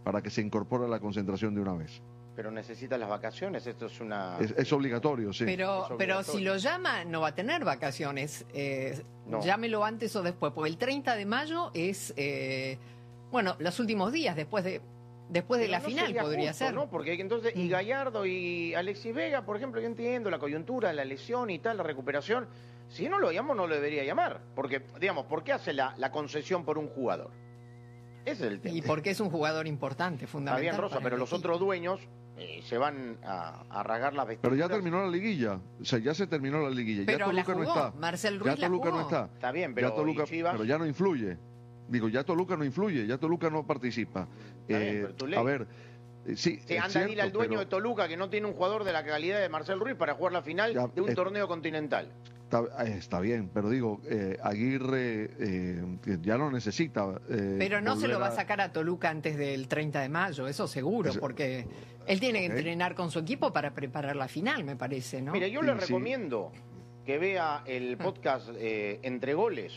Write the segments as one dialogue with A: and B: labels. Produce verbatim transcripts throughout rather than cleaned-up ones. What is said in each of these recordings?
A: para que se incorpore a la concentración de una vez.
B: Pero necesita las vacaciones, esto es una...
A: Es, es obligatorio, sí.
C: Pero,
B: Es obligatorio.
C: pero si lo llama, no va a tener vacaciones. Eh,
B: No.
C: Llámelo antes o después, porque el treinta de mayo es, eh, bueno, los últimos días después de después de
B: Pero
C: la
B: no
C: final
B: sería
C: podría
B: justo,
C: ser.
B: ¿no? Porque entonces, y
C: Mm.
B: Gallardo y Alexis Vega, por ejemplo, yo entiendo la coyuntura, la lesión y tal, la recuperación. Si no lo llamo, no lo debería llamar. Porque, digamos, ¿por qué hace la, la concesión por un jugador? Ese es el tema.
C: Y porque es un jugador importante,
B: Está
C: fundamental.
B: bien, Rosa,
C: para
B: pero
C: el
B: los
C: equipo.
B: otros dueños eh, se van a, a rasgar las
A: Pero
B: vestiduras.
A: ya terminó la liguilla, o sea, ya se terminó la liguilla,
C: Pero
A: ya
C: la
A: Toluca no
C: jugó,
A: está.
C: Marcel Ruiz
A: Ya
C: la
A: Toluca no
C: jugó.
A: está.
B: Está bien,
A: Ya
B: pero
A: Toluca,
B: ¿y Chivas?
A: pero ya no influye. Digo, ya Toluca no influye, ya Toluca no participa.
B: Está bien, pero tu ley.
A: a ver, eh, sí,
B: Se
A: es
B: anda a
A: cierto,
B: ir al dueño
A: pero
B: de Toluca que no tiene un jugador de la calidad de Marcel Ruiz para jugar la final
A: Ya,
B: de un
A: eh,
B: torneo continental.
A: Está, eh, está bien, pero digo, eh, Aguirre eh, ya no necesita. eh,
C: Pero no se
A: volver
C: lo va a sacar a Toluca antes del treinta de mayo, eso seguro,
A: Eso-
C: porque él tiene que
A: Ok.
C: entrenar con su equipo para preparar la final, me parece, ¿no?
B: Mire, yo
A: Sí,
B: le
A: sí.
B: recomiendo que vea el podcast eh, Entre Goles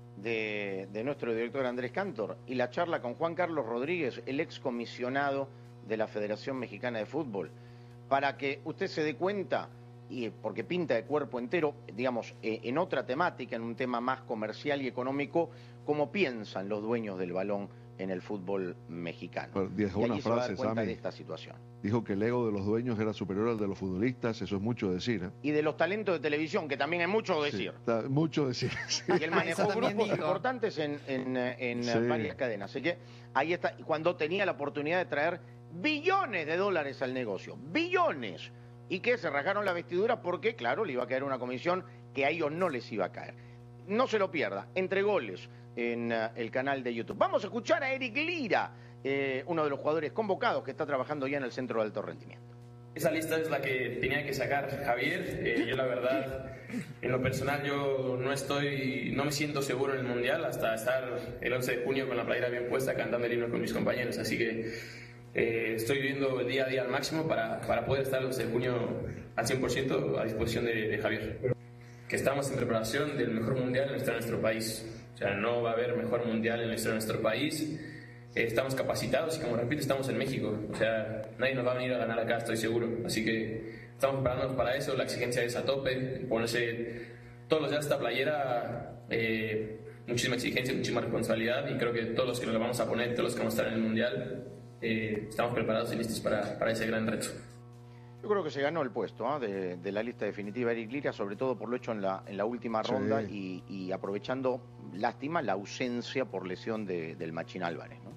B: de, de nuestro director Andrés Cantor y la charla con Juan Carlos Rodríguez, el ex comisionado de la Federación Mexicana de Fútbol, para que usted se dé cuenta, y porque pinta de cuerpo entero, digamos, eh, en otra temática, en un tema más comercial y económico, cómo piensan los dueños del balón en el fútbol mexicano.
A: Pero dijo
B: Y
A: una
B: allí se va a dar
A: frase,
B: cuenta
A: Sammy.
B: de esta situación.
A: Dijo que el ego de los dueños era superior al de los futbolistas, eso es mucho decir. ¿eh?
B: Y de los talentos de televisión, que también hay mucho que
A: Sí,
B: decir.
A: está mucho decir. sí.
B: Y él manejó
C: Eso también
B: grupos
C: dijo.
B: importantes en, en, en
A: Sí.
B: varias cadenas. Así que ahí está, cuando tenía la oportunidad de traer billones de dólares al negocio, billones, y que se rasgaron la vestidura porque, claro, le iba a caer una comisión que a ellos no les iba a caer. No se lo pierda, Entre Goles en uh, el canal de YouTube. Vamos a escuchar a Eric Lira, eh, uno de los jugadores convocados que está trabajando ya en el Centro de Alto Rendimiento.
D: Esa lista es la que tenía que sacar Javier. Eh, yo la verdad, en lo personal, yo no estoy, no me siento seguro en el Mundial hasta estar el once de junio con la playera bien puesta cantando el himno con mis compañeros. Así que eh, estoy viviendo el día a día al máximo para, para poder estar el once de junio al cien por ciento a disposición de, de Javier. Que estamos en preparación del mejor Mundial en la historia de nuestro país. O sea, no va a haber mejor Mundial en la historia de nuestro país. Estamos capacitados y, como repito, estamos en México. O sea, nadie nos va a venir a ganar acá, estoy seguro. Así que estamos preparándonos para eso. La exigencia es a tope. Ponerse todos los días esta playera, eh, muchísima exigencia, muchísima responsabilidad. Y creo que todos los que nos la vamos a poner, todos los que vamos a estar en el Mundial, eh, estamos preparados y listos para, para ese gran reto.
B: Yo creo que se ganó el puesto ¿eh? de, de la lista definitiva Eric Lira, sobre todo por lo hecho en la, en la última
A: Sí.
B: ronda y, y aprovechando, lástima, la ausencia por lesión de, del Machín Álvarez, ¿no?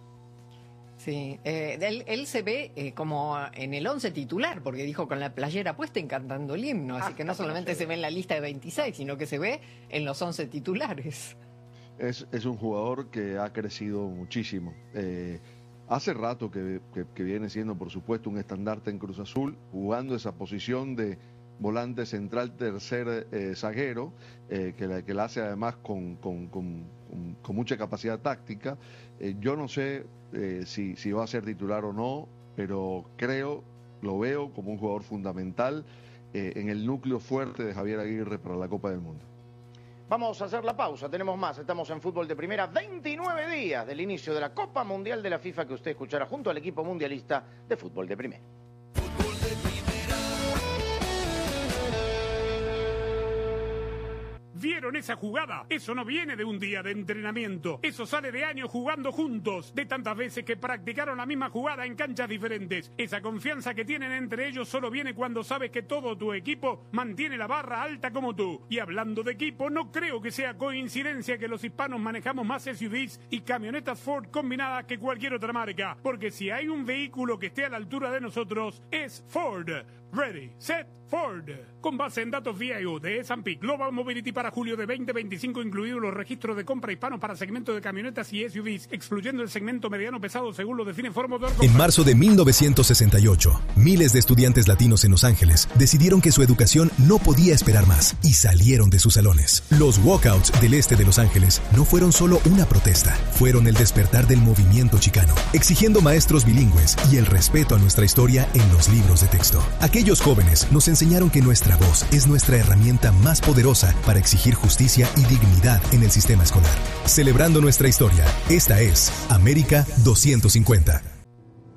C: Sí, eh, él, él se ve eh, como en el once titular, porque dijo con la playera puesta y cantando el himno, así
B: Ah,
C: que no
B: que no
C: solamente
B: se
C: se
B: ve.
C: ve en la lista de veintiséis, sino que se ve en los once titulares.
A: Es, es un jugador que ha crecido muchísimo. Eh, hace rato que, que- que viene siendo, por supuesto, un estandarte en Cruz Azul, jugando esa posición de volante central, tercer eh, zaguero, eh, que, la, que la hace además con, con- con- con- con mucha capacidad táctica. Eh, yo no sé eh, si, si va a ser titular o no, pero creo, lo veo como un jugador fundamental eh, en el núcleo fuerte de Javier Aguirre para la Copa del Mundo.
B: Vamos a hacer la pausa, tenemos más, estamos en Fútbol de Primera, veintinueve días del inicio de la Copa Mundial de la FIFA que usted escuchará junto al equipo mundialista de Fútbol de Primera.
E: ¿Vieron esa jugada? Eso no viene de un día de entrenamiento. Eso sale de años jugando juntos, de tantas veces que practicaron la misma jugada en canchas diferentes. Esa confianza que tienen entre ellos solo viene cuando sabes que todo tu equipo mantiene la barra alta como tú. Y hablando de equipo, no creo que sea coincidencia que los hispanos manejamos más S U Vs y camionetas Ford combinadas que cualquier otra marca. Porque si hay un vehículo que esté a la altura de nosotros, es Ford. Ready, set, Ford. Con base en datos V I O de S and P Global Mobility para julio de veinte veinticinco, incluidos los registros de compra hispanos para segmento de camionetas y S U Vs, excluyendo el segmento mediano pesado según lo define Ford Motor Company.
F: En marzo de mil novecientos sesenta y ocho, miles de estudiantes latinos en Los Ángeles decidieron que su educación no podía esperar más y salieron de sus salones. Los walkouts del este de Los Ángeles no fueron solo una protesta, fueron el despertar del movimiento chicano, exigiendo maestros bilingües y el respeto a nuestra historia en los libros de texto. Aquellos jóvenes nos enseñaron que nuestra voz es nuestra herramienta más poderosa para exigir justicia y dignidad en el sistema escolar. Celebrando nuestra historia, esta es América doscientos cincuenta.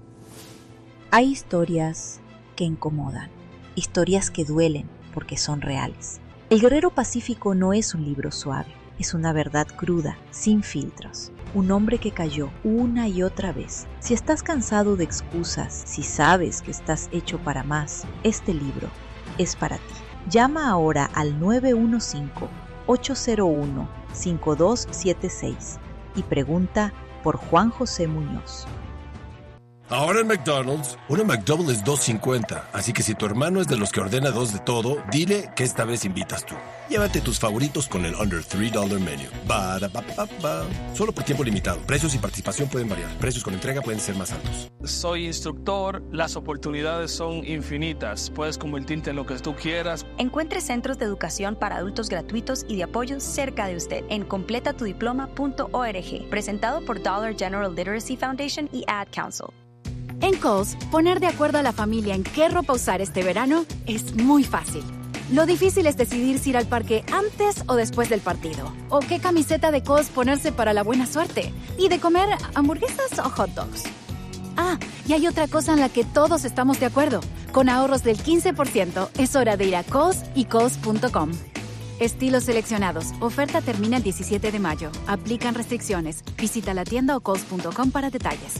G: Hay historias que incomodan, historias que duelen porque son reales. El Guerrero Pacífico no es un libro suave, es una verdad cruda, sin filtros. Un hombre que cayó una y otra vez. Si estás cansado de excusas, si sabes que estás hecho para más, este libro es para ti. Llama ahora al nueve uno cinco, ocho cero uno, cinco dos siete seis y pregunta por Juan José Muñoz.
H: Ahora en McDonald's, una McDouble es dos cincuenta, así que si tu hermano es de los que ordena dos de todo, dile que esta vez invitas tú. Llévate tus favoritos con el Under tres dólares Menu. Ba-da-ba-ba-ba. Solo por tiempo limitado. Precios y participación pueden variar. Precios con entrega pueden ser más altos.
I: Soy instructor, las oportunidades son infinitas. Puedes convertirte en lo que tú quieras.
J: Encuentre centros de educación para adultos gratuitos y de apoyo cerca de usted en completa tu diploma punto org. Presentado por Dollar General Literacy Foundation y Ad Council.
K: En Kohl's, poner de acuerdo a la familia en qué ropa usar este verano es muy fácil. Lo difícil es decidir si ir al parque antes o después del partido. O qué camiseta de Kohl's ponerse para la buena suerte. Y de comer hamburguesas o hot dogs. Ah, y hay otra cosa en la que todos estamos de acuerdo. Con ahorros del quince por ciento, es hora de ir a Kohl's y Kohl's punto com. Estilos seleccionados. Oferta termina el diecisiete de mayo. Aplican restricciones. Visita la tienda o Kohl's punto com para detalles.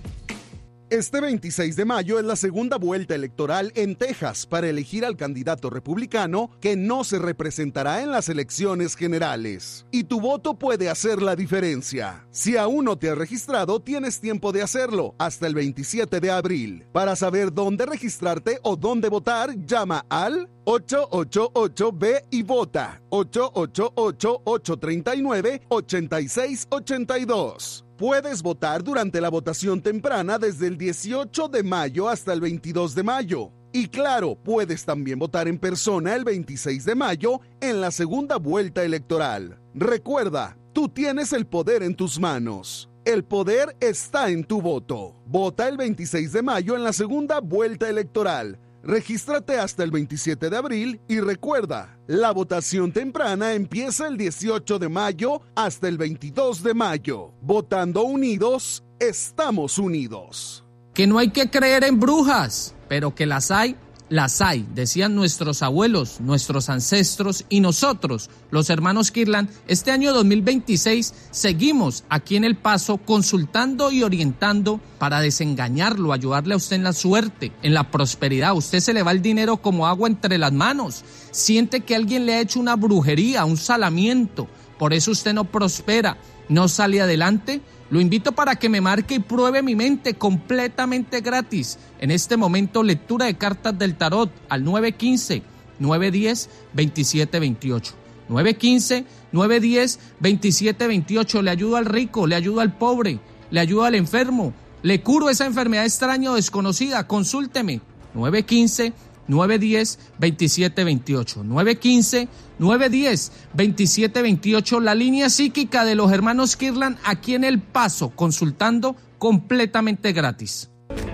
L: Este veintiséis de mayo es la segunda vuelta electoral en Texas para elegir al candidato republicano que no se representará en las elecciones generales. Y tu voto puede hacer la diferencia. Si aún no te has registrado, tienes tiempo de hacerlo hasta el veintisiete de abril. Para saber dónde registrarte o dónde votar, llama al ocho ocho ocho B y vota ocho ocho ocho, ocho tres nueve, ocho seis ocho dos. Puedes votar durante la votación temprana desde el dieciocho de mayo hasta el veintidós de mayo. Y claro, puedes también votar en persona el veintiséis de mayo en la segunda vuelta electoral. Recuerda, tú tienes el poder en tus manos. El poder está en tu voto. Vota el veintiséis de mayo en la segunda vuelta electoral. Regístrate hasta el veintisiete de abril y recuerda, la votación temprana empieza el dieciocho de mayo hasta el veintidós de mayo. Votando unidos, estamos unidos.
M: Que no hay que creer en brujas, pero que las hay, las hay, decían nuestros abuelos, nuestros ancestros y nosotros, los hermanos Kirlan. Este año dos mil veintiséis seguimos aquí en El Paso consultando y orientando para desengañarlo, ayudarle a usted en la suerte, en la prosperidad. A usted se le va el dinero como agua entre las manos. Siente que alguien le ha hecho una brujería, un salamiento. Por eso usted no prospera, no sale adelante. Lo invito para que me marque y pruebe mi mente completamente gratis. En este momento, lectura de cartas del tarot al nueve uno cinco, nueve uno cero, dos siete dos ocho. nueve uno cinco, nueve uno cero, dos siete dos ocho. Le ayudo al rico, le ayudo al pobre, le ayudo al enfermo. Le curo esa enfermedad extraña o desconocida. Consúlteme. nueve uno cinco, nueve uno cero, dos siete dos ocho. nueve uno cinco, nueve uno cero, dos siete dos ocho. La línea psíquica de los hermanos Kirlan aquí en El Paso, consultando completamente gratis.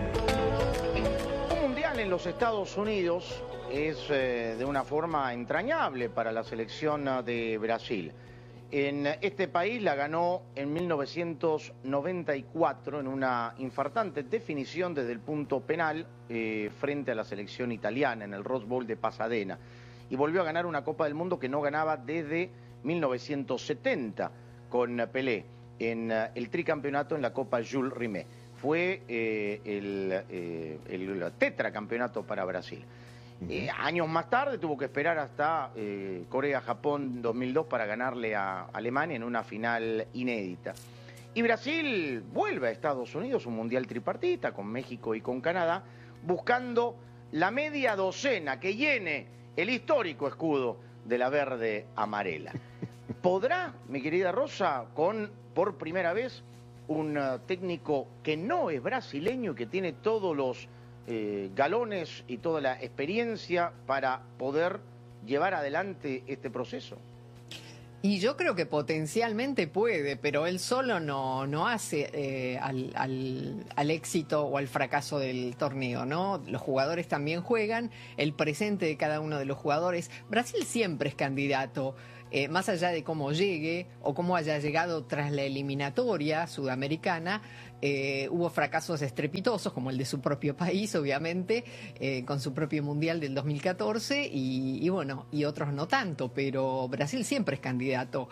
B: Un mundial en los Estados Unidos es eh, de una forma entrañable para la selección de Brasil. En este país la ganó en mil novecientos noventa y cuatro en una infartante definición desde el punto penal eh, frente a la selección italiana en el Rose Bowl de Pasadena. Y volvió a ganar una Copa del Mundo que no ganaba desde mil novecientos setenta con Pelé en uh, el tricampeonato en la Copa Jules Rimet. Fue eh, el, eh, el tetracampeonato para Brasil. Uh-huh. Eh, años más tarde tuvo que esperar hasta eh, Corea-Japón dos mil dos para ganarle a Alemania en una final inédita. Y Brasil vuelve a Estados Unidos, un mundial tripartita con México y con Canadá, buscando la media docena que llene el histórico escudo de la verde amarela. ¿Podrá, mi querida Rosa, con por primera vez un uh, técnico que no es brasileño, que tiene todos los eh, galones y toda la experiencia para poder llevar adelante este proceso?
C: Y yo creo que potencialmente puede, pero él solo no, no hace eh, al, al, al éxito o al fracaso del torneo, ¿no? Los jugadores también juegan, el presente de cada uno de los jugadores. Brasil siempre es candidato. eh, más allá de cómo llegue o cómo haya llegado tras la eliminatoria sudamericana, eh, hubo fracasos estrepitosos, como el de su propio país, obviamente, eh, con su propio Mundial del dos mil catorce, y, y bueno, y otros no tanto, pero Brasil siempre es candidato.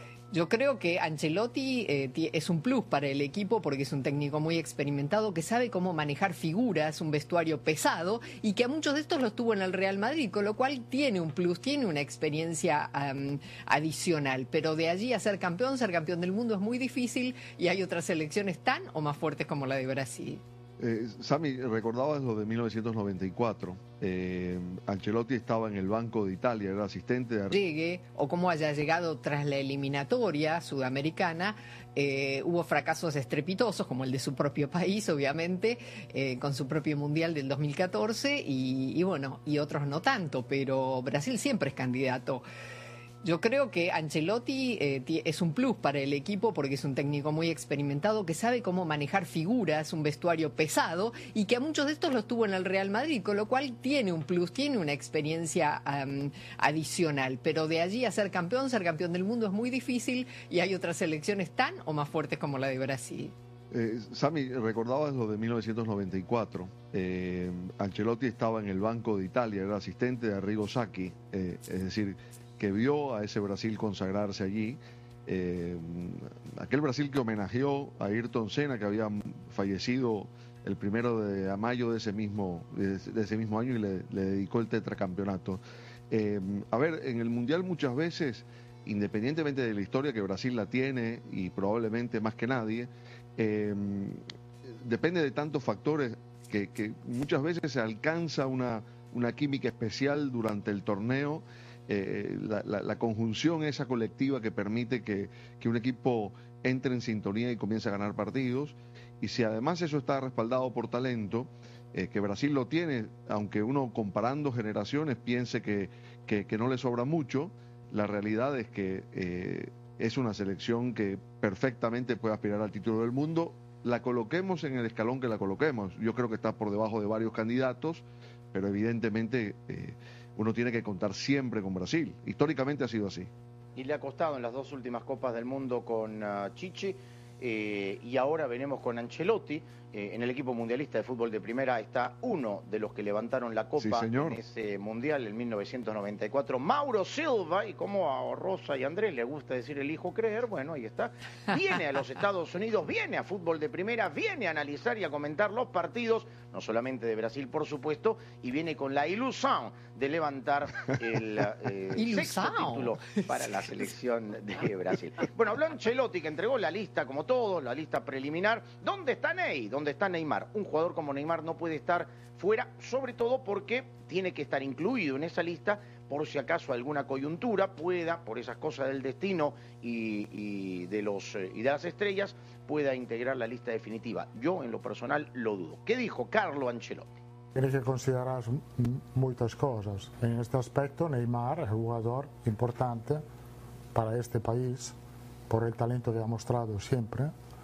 C: Yo creo que Ancelotti eh, es un plus para el equipo porque es un técnico muy experimentado que sabe cómo manejar figuras, un vestuario pesado, y que a muchos de estos los tuvo en el Real Madrid, con lo cual tiene un plus, tiene una experiencia um, adicional. Pero de allí a ser campeón, ser campeón del mundo es muy difícil, y hay otras selecciones tan o más fuertes como la de Brasil.
A: Eh, Sami, recordabas lo de mil novecientos noventa y cuatro. Eh, Ancelotti estaba en el banco de Italia, era asistente de...
C: Llegue o cómo haya llegado tras la eliminatoria sudamericana, eh, hubo fracasos estrepitosos, como el de su propio país, obviamente, eh, con su propio Mundial del dos mil catorce, y, y bueno, y otros no tanto, pero Brasil siempre es candidato. Yo creo que Ancelotti eh, es un plus para el equipo porque es un técnico muy experimentado que sabe cómo manejar figuras, un vestuario pesado, y que a muchos de estos los tuvo en el Real Madrid, con lo cual tiene un plus, tiene una experiencia um, adicional. Pero de allí a ser campeón, ser campeón del mundo es muy difícil, y hay otras selecciones tan o más fuertes como la de Brasil.
A: Eh, Sami, recordabas lo de mil novecientos noventa y cuatro. Eh, Ancelotti estaba en el banco de Italia, era asistente de Arrigo Sacchi, eh, es decir, que vio a ese Brasil consagrarse allí, eh, aquel Brasil que homenajeó a Ayrton Senna, que había fallecido el primero de mayo de ese mismo, de, de ese mismo año, y le, le dedicó el tetracampeonato. Eh, a ver, en el Mundial muchas veces, independientemente de la historia que Brasil la tiene, y probablemente más que nadie, eh, depende de tantos factores que, que muchas veces se alcanza una, una química especial durante el torneo. Eh, la, la, la conjunción esa colectiva que permite que, que un equipo entre en sintonía y comience a ganar partidos, y si además eso está respaldado por talento, eh, que Brasil lo tiene, aunque uno comparando generaciones piense que, que, que no le sobra mucho, la realidad es que eh, es una selección que perfectamente puede aspirar al título del mundo, la coloquemos en el escalón que la coloquemos. Yo creo que está por debajo de varios candidatos, pero evidentemente eh, uno tiene que contar siempre con Brasil. Históricamente ha sido así.
B: Y le ha costado en las dos últimas Copas del Mundo con uh, Chichi, eh, y ahora venimos con Ancelotti. Eh, en el equipo mundialista de fútbol de primera está uno de los que levantaron la Copa, sí, en ese Mundial en mil novecientos noventa y cuatro, Mauro Silva, y como a Rosa y Andrés le gusta decir el hijo creer, bueno, ahí está. Viene a los Estados Unidos, viene a fútbol de primera, viene a analizar y a comentar los partidos, no solamente de Brasil, por supuesto, y viene con la ilusión de levantar el eh, sexto título para la selección de Brasil. Bueno, habló Ancelotti, que entregó la lista, como todos, la lista preliminar. ¿Dónde está Ney? ¿Dónde está Neymar? Un jugador como Neymar no puede estar fuera, sobre todo porque tiene que estar incluido en esa lista por si acaso alguna coyuntura pueda, por esas cosas del destino y, y, de los, y de las estrellas, pueda integrar la lista definitiva. Yo, en lo personal, lo dudo. ¿Qué dijo Carlo Ancelotti?
N: Tiene que considerar muchas cosas. En este aspecto, Neymar es un jugador importante para este país, por el talento que ha mostrado siempre,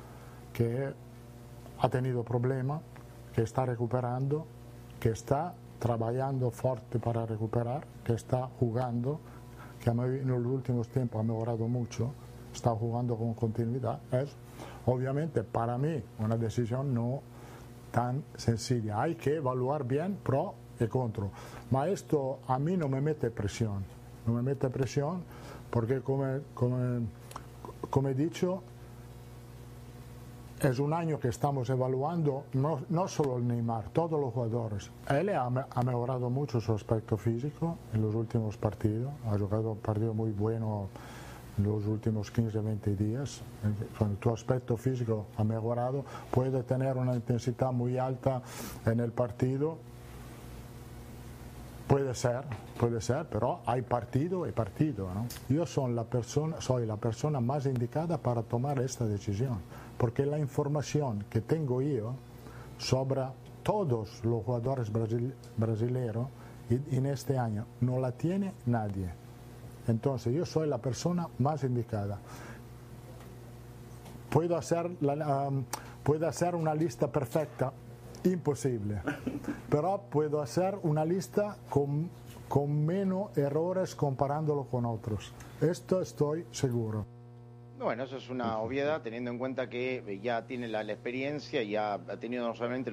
N: que ha tenido problemas, que está recuperando, que está trabajando fuerte para recuperar, que está jugando, que en los últimos tiempos ha mejorado mucho, está jugando con continuidad. Es obviamente para mí una decisión no tan sencilla. Hay que evaluar bien pro y contra. Ma esto a mí no me mete presión. No me mete presión porque, como, como, como he dicho, es un año que estamos evaluando no, no solo el Neymar, todos los jugadores. Él ha, ha mejorado mucho su aspecto físico en los últimos partidos, ha jugado un partido muy bueno en los últimos quince a veinte días. Cuando tu aspecto físico ha mejorado, puede tener una intensidad muy alta en el partido. Puede ser, puede ser, pero hay partido y partido, ¿no? Yo soy la persona, soy la persona más indicada para tomar esta decisión, porque la información que tengo yo sobre todos los jugadores brasil, brasileños en este año no la tiene nadie. Entonces yo soy la persona más indicada. Puedo hacer, la, um, puedo hacer una lista perfecta. Imposible, pero puedo hacer una lista con, con menos errores comparándolo con otros. Esto estoy seguro.
B: Bueno, eso es una obviedad, teniendo en cuenta que ya tiene la, la experiencia y ha, ha tenido no solamente